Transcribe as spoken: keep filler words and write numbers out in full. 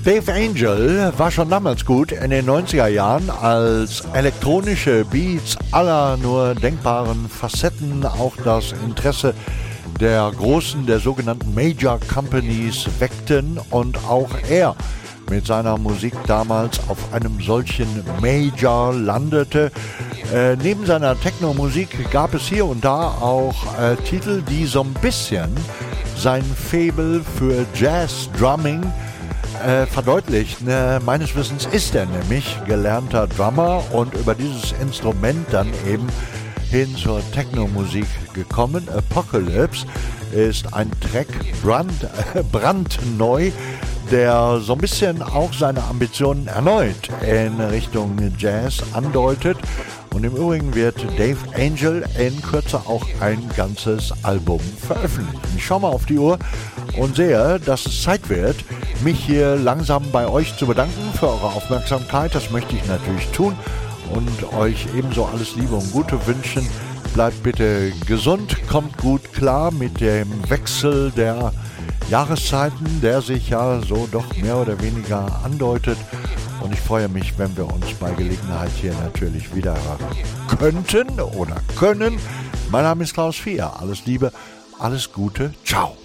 Dave Angel war schon damals gut in den neunziger Jahren, als elektronische Beats aller nur denkbaren Facetten auch das Interesse der großen, der sogenannten Major Companies weckten und auch er mit seiner Musik damals auf einem solchen Major landete. Äh, neben seiner Techno-Musik gab es hier und da auch äh, Titel, die so ein bisschen sein Faible für Jazz-Drumming äh, verdeutlichen. Äh, meines Wissens ist er nämlich gelernter Drummer und über dieses Instrument dann eben hin zur Techno-Musik gekommen. Apocalypse ist ein Track brand, äh, brandneu, der so ein bisschen auch seine Ambitionen erneut in Richtung Jazz andeutet. Und im Übrigen wird Dave Angel in Kürze auch ein ganzes Album veröffentlichen. Ich schaue mal auf die Uhr und sehe, dass es Zeit wird, mich hier langsam bei euch zu bedanken für eure Aufmerksamkeit. Das möchte ich natürlich tun und euch ebenso alles Liebe und Gute wünschen. Bleibt bitte gesund, kommt gut klar mit dem Wechsel der Jahreszeiten, der sich ja so doch mehr oder weniger andeutet. Und ich freue mich, wenn wir uns bei Gelegenheit hier natürlich wieder hören könnten oder können. Mein Name ist Klaus Vier. Alles Liebe, alles Gute. Ciao.